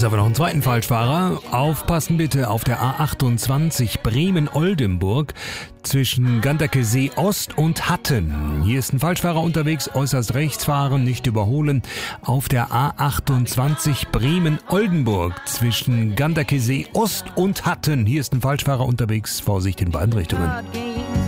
Jetzt haben wir noch einen zweiten Falschfahrer. Aufpassen bitte auf der A28 Bremen-Oldenburg zwischen Ganderkesee Ost und Hatten. Hier ist ein Falschfahrer unterwegs, äußerst rechts fahren, nicht überholen. Auf der A28 Bremen-Oldenburg zwischen Ganderkesee Ost und Hatten. Hier ist ein Falschfahrer unterwegs, Vorsicht in beiden Richtungen.